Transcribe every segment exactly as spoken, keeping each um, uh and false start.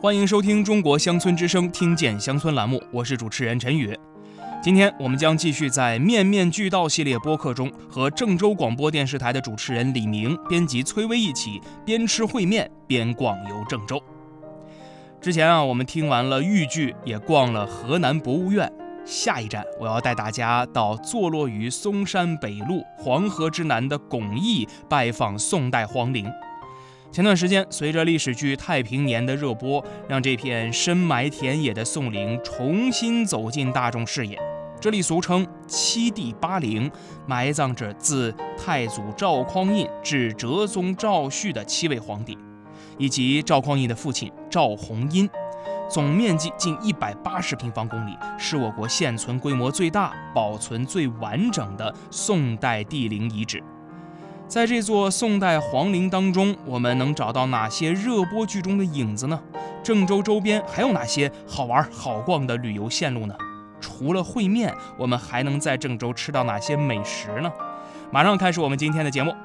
欢迎收听中国乡村之声听见乡村栏目，我是主持人陈宇。今天我们将继续在面面俱到系列播客中和郑州广播电视台的主持人李明、编辑崔薇一起边吃烩面边逛游郑州。之前啊，我们听完了豫剧，也逛了河南博物院。下一站，我要带大家到坐落于嵩山北路黄河之南的巩义拜访宋代皇陵。前段时间，随着历史剧《太平年》的热播，让这片深埋田野的宋陵重新走进大众视野。这里俗称七帝八陵，埋葬着自太祖赵匡胤至哲宗赵煦的七位皇帝，以及赵匡胤的父亲赵弘殷。总面积近一百八十平方公里，是我国现存规模最大、保存最完整的宋代帝陵遗址。在这座宋代皇陵当中，我们能找到哪些热播剧中的影子呢？郑州周边还有哪些好玩好逛的旅游线路呢？除了烩面，我们还能在郑州吃到哪些美食呢？马上开始我们今天的节目。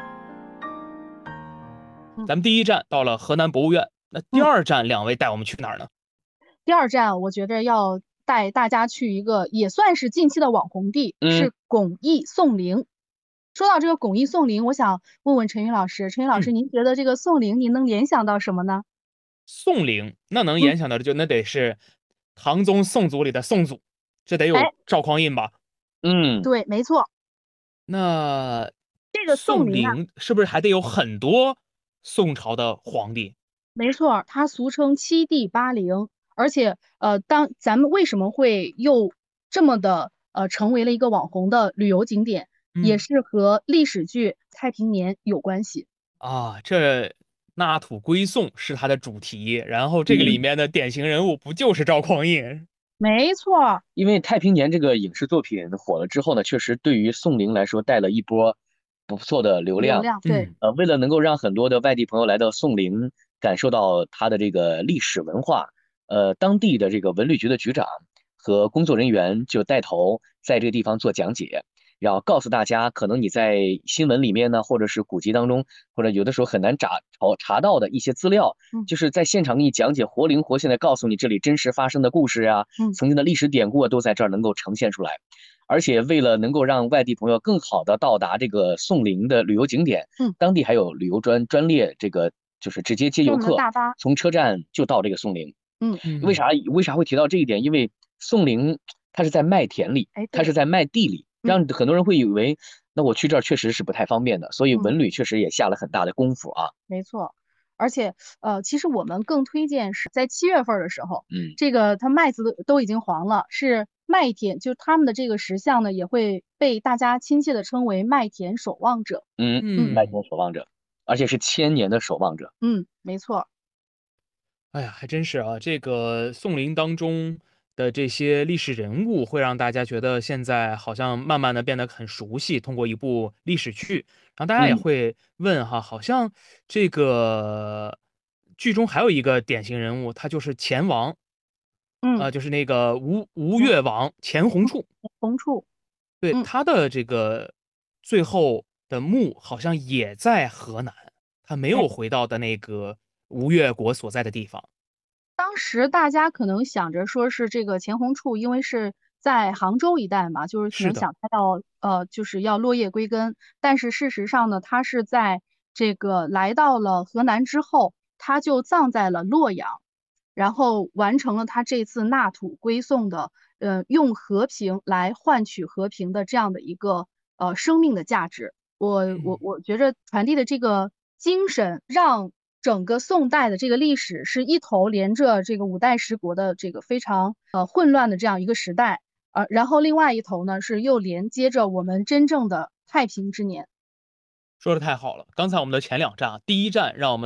咱们第一站到了河南博物院，那第二站两位带我们去哪儿呢？ 第二站我觉得要带大家去一个也算是近期的网红地， 嗯、 是巩义宋陵。说到这个巩义宋陵，我想问问陈宇老师，陈宇老师， 嗯、 您觉得这个宋陵您能联想到什么呢？ 宋陵那能联想到的就、嗯、那得是唐宗宋祖里的宋祖，这得有赵匡胤吧？ 嗯， 对，没错。 那这个宋陵、啊、 是不是还得有很多宋朝的皇帝？ 没错，它俗称七帝八陵。而且呃，当咱们为什么会又这么的呃成为了一个网红的旅游景点，嗯、也是和历史剧《太平年》有关系啊。这纳土归宋是它的主题，然后这个里面的典型人物不就是赵匡胤？ 嗯、没错， 因为《太平年》这个影视作品火了之后呢，确实对于宋陵来说带了一波不错的流量。 流量对、 嗯，呃，为了能够让很多的外地朋友来到宋陵，感受到它的这个历史文化。呃，当地的这个文旅局的局长和工作人员就带头在这个地方做讲解，然后告诉大家，可能你在新闻里面呢，或者是古籍当中，或者有的时候很难查查到的一些资料， 嗯、 就是在现场给你讲解，活灵活现的告诉你这里真实发生的故事啊， 嗯、 曾经的历史典故啊，都在这儿能够呈现出来。而且为了能够让外地朋友更好的到达这个宋陵的旅游景点， 嗯、 当地还有旅游专专列，这个就是直接接游客，从车站就到这个宋陵。 嗯， 为啥为啥会提到这一点？因为宋陵它是在麦田里，它是在麦地里，让很多人会以为，那我去这儿确实是不太方便的，所以文旅确实也下了很大的功夫啊。 嗯、没错，而且呃，其实我们更推荐是在七月份的时候， 嗯， 这个它麦子都已经黄了，是麦田，就他们的这个石像呢，也会被大家亲切的称为麦田守望者。 嗯嗯，麦田守望者，而且是千年的守望者。 嗯，没错。 哎呀，还真是啊！这个宋陵当中的这些历史人物，会让大家觉得现在好像慢慢的变得很熟悉。通过一部历史剧，然后大家也会问哈，嗯、好像这个剧中还有一个典型人物，他就是钱王， 嗯， 呃，就是那个吴吴越王钱弘处。 弘处， 对、嗯、他的这个最后的墓好像也在河南，他没有回到的那个吴越国所在的地方。 当时大家可能想着说是这个钱弘处，因为是在杭州一带嘛，就是可能想他要呃，就是要落叶归根。但是事实上呢，他是在这个来到了河南之后，他就葬在了洛阳，然后完成了他这次纳土归宋的，呃，用和平来换取和平的这样的一个呃生命的价值。我我我觉着传递的这个精神让整个宋代的这个历史是一头连着这个五代十国的这个非常呃混乱的这样一个时代，呃，然后另外一头呢是又连接着我们真正的太平之年。 说的太好了，刚才我们的前两站，第一站让我们